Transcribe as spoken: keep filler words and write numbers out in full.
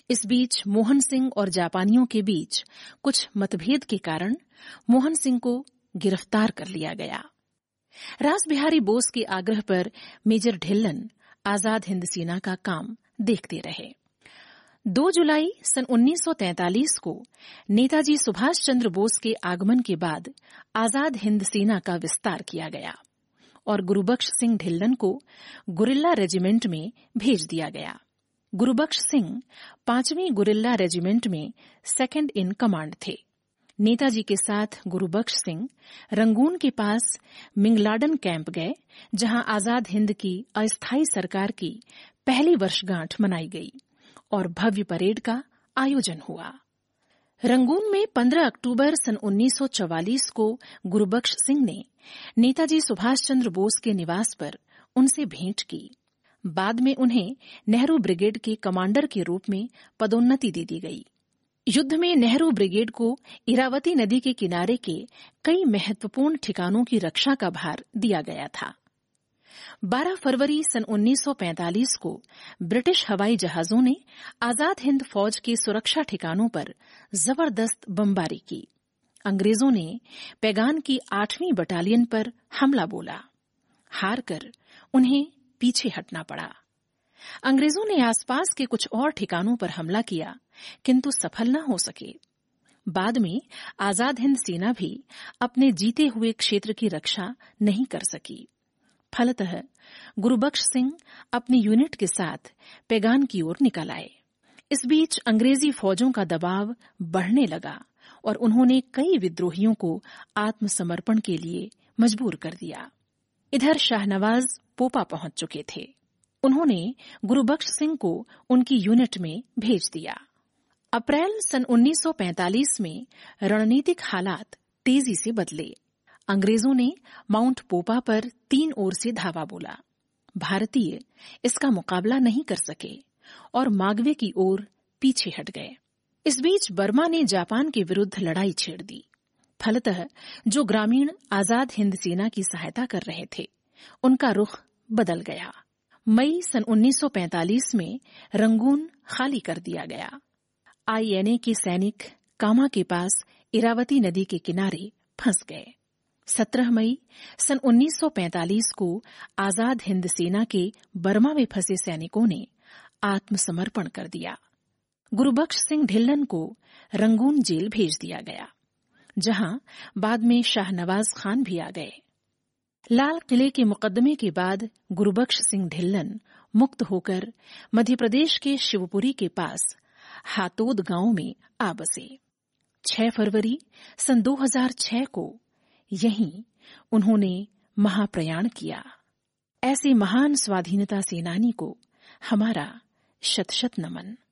इस बीच मोहन सिंह और जापानियों के बीच कुछ मतभेद के कारण मोहन सिंह को गिरफ्तार कर लिया गया। रास बिहारी बोस के आग्रह पर मेजर ढिल्लन आजाद हिंद सेना का काम देखते रहे। दो जुलाई सन उन्नीस सौ तैंतालीस को नेताजी सुभाष चंद्र बोस के आगमन के बाद आजाद हिंद सेना का विस्तार किया गया और गुरुबख्श सिंह ढिल्लन को गुरिल्ला रेजिमेंट में भेज दिया गया। गुरुबख्श सिंह पांचवीं गुरिल्ला रेजिमेंट में सेकंड इन कमांड थे। नेताजी के साथ गुरुबख्श सिंह रंगून के पास मिंगलाडन कैंप गए, जहां आजाद हिंद की अस्थायी सरकार की पहली वर्षगांठ मनाई गई और भव्य परेड का आयोजन हुआ। रंगून में पंद्रह अक्टूबर सन उन्नीस सौ चौवालीस को गुरुबख्श सिंह ने नेताजी सुभाष चंद्र बोस के निवास पर उनसे भेंट की। बाद में उन्हें नेहरू ब्रिगेड के कमांडर के रूप में पदोन्नति दे दी गई। युद्ध में नेहरू ब्रिगेड को इरावती नदी के किनारे के कई महत्वपूर्ण ठिकानों की रक्षा का भार दिया गया था। बारह फरवरी सन उन्नीस सौ पैंतालीस को ब्रिटिश हवाई जहाजों ने आजाद हिंद फौज के सुरक्षा ठिकानों पर जबरदस्त बमबारी की। अंग्रेजों ने पैगान की आठवीं बटालियन पर हमला बोला। हार कर उन्हें पीछे हटना पड़ा। अंग्रेजों ने आसपास के कुछ और ठिकानों पर हमला किया, किंतु सफल न हो सके। बाद में आजाद हिंद सेना भी अपने जीते हुए क्षेत्र की रक्षा नहीं कर सकी। फलतः गुरुबख्श सिंह अपनी यूनिट के साथ पैगान की ओर निकल आए। इस बीच अंग्रेजी फौजों का दबाव बढ़ने लगा और उन्होंने कई विद्रोहियों को आत्मसमर्पण के लिए मजबूर कर दिया। इधर शाहनवाज पोपा पहुंच चुके थे। उन्होंने गुरुबख्श सिंह को उनकी यूनिट में भेज दिया। अप्रैल सन उन्नीस सौ पैंतालीस में रणनीतिक हालात तेजी से बदले। अंग्रेजों ने माउंट पोपा पर तीन ओर से धावा बोला। भारतीय इसका मुकाबला नहीं कर सके और मागवे की ओर पीछे हट गए। इस बीच बर्मा ने जापान के विरुद्ध लड़ाई छेड़ दी। फलतः जो ग्रामीण आजाद हिंद सेना की सहायता कर रहे थे, उनका रुख बदल गया। मई सन उन्नीस सौ पैंतालीस में रंगून खाली कर दिया गया। आईएनए के सैनिक कामा के पास इरावती नदी के किनारे फंस गए। सत्रह मई सन उन्नीस सौ पैंतालीस को आजाद हिंद सेना के बर्मा में फंसे सैनिकों ने आत्मसमर्पण कर दिया। गुरुबख्श सिंह ढिल्लन को रंगून जेल भेज दिया गया, जहां बाद में शाहनवाज खान भी आ गए। लाल किले के मुकदमे के बाद गुरुबख्श सिंह ढिल्लन मुक्त होकर मध्य प्रदेश के शिवपुरी के पास हातोद गांव में आ बसे। छह फरवरी सन दो हज़ार छह को यहीं उन्होंने महाप्रयाण किया। ऐसे महान स्वाधीनता सेनानी को हमारा शत शत नमन।